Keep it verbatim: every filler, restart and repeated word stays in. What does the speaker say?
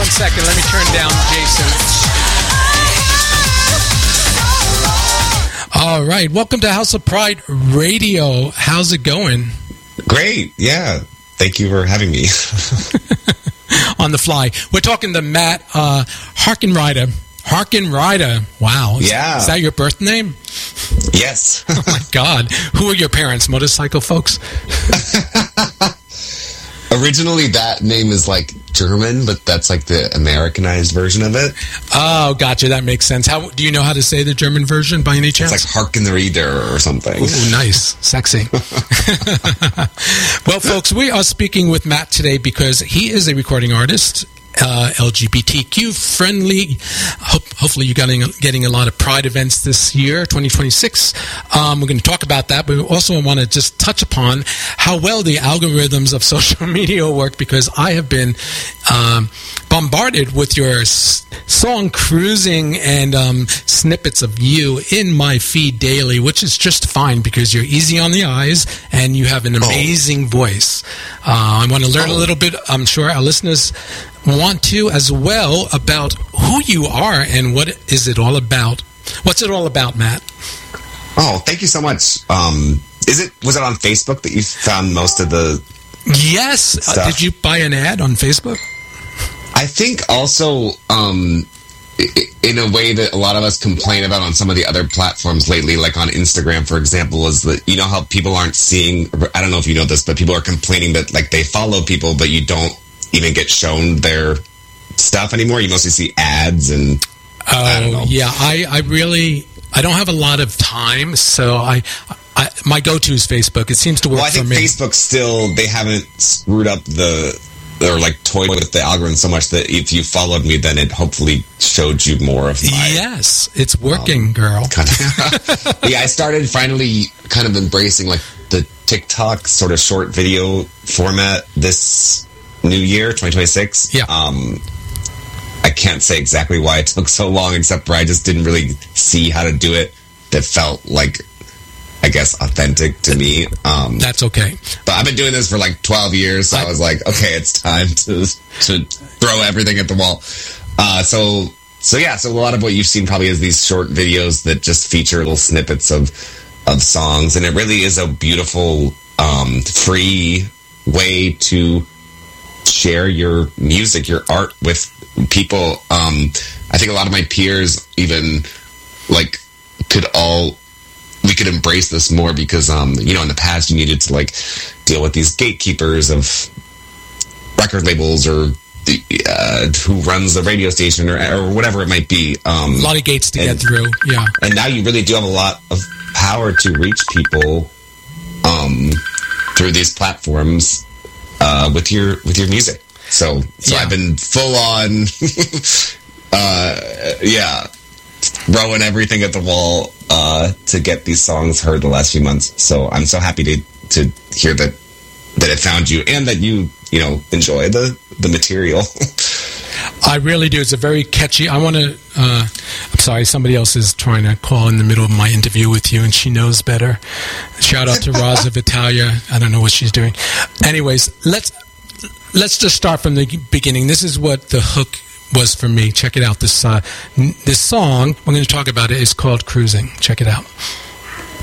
One second, let me turn down Jason. All right, welcome to House of Pride Radio. How's it going? Great, yeah. Thank you for having me. On the fly. We're talking to Matt uh, Harkenrider. Harkenrider. Wow. Is, yeah. Is that your birth name? Yes. Oh, my God. Who are your parents? Motorcycle folks? Originally, that name is like German, but that's like the Americanized version of it. Oh, gotcha. That makes sense. How do you know how to say the German version by any chance? It's like Harkenrider or something. Ooh, nice. Sexy. Well, folks, we are speaking with Matt today because he is a recording artist. Uh, L G B T Q friendly. Hope, hopefully you're getting, getting a lot of Pride events this year, twenty twenty-six. Um, we're going to talk about that, but we also want to just touch upon how well the algorithms of social media work, because I have been um, bombarded with your s- song Cruising and um, snippets of you in my feed daily, which is just fine because you're easy on the eyes and you have an amazing oh. voice. Uh, I want to learn oh. a little bit. I'm sure our listeners want to as well about who you are and what is it all about. What's it all about, Matt? Oh, thank you so much. Um, is it was it on Facebook that you found most of the Yes. Uh, did you buy an ad on Facebook? I think also um, in a way that a lot of us complain about on some of the other platforms lately, like on Instagram, for example, is that, you know, how people aren't seeing, I don't know if you know this, but people are complaining that like they follow people, but you don't even get shown their stuff anymore. You mostly see ads and oh I don't know. yeah I, I really I don't have a lot of time, so I, I my go-to is Facebook. It seems to work well, I think for me. Facebook still, they haven't screwed up the or like toyed with the algorithm so much that if you followed me, then it hopefully showed you more of my yes it's working um, girl kind of. Yeah, I started finally kind of embracing like the TikTok sort of short video format this new year, twenty twenty-six. Yeah. Um, I can't say exactly why it took so long, except for I just didn't really see how to do it that felt like, I guess, authentic to me. Um, That's okay. But I've been doing this for like twelve years, so I, I was like, okay, it's time to to throw everything at the wall. Uh, so, so yeah, so a lot of what you've seen probably is these short videos that just feature little snippets of of songs, and it really is a beautiful, um, free way to share your music, your art with people. Um, I think a lot of my peers even like could all, we could embrace this more because, um, you know, in the past you needed to like deal with these gatekeepers of record labels or the, uh, who runs the radio station or, or whatever it might be. Um, a lot of gates to and, get through. Yeah. And now you really do have a lot of power to reach people, um, through these platforms. Uh, with your with your music, so so yeah. I've been full on, uh, yeah, throwing everything at the wall uh, to get these songs heard the last few months. So I'm so happy to to hear that that it found you and that you you know enjoy the the material. I really do. It's a very catchy. I want to. Uh, I'm sorry, somebody else is trying to call in the middle of my interview with you, and she knows better. Shout out to Raza Vitalia. I don't know what she's doing. Anyways, let's let's just start from the beginning. This is what the hook was for me. Check it out. This uh, this song we're going to talk about it is called "Cruising." Check it out.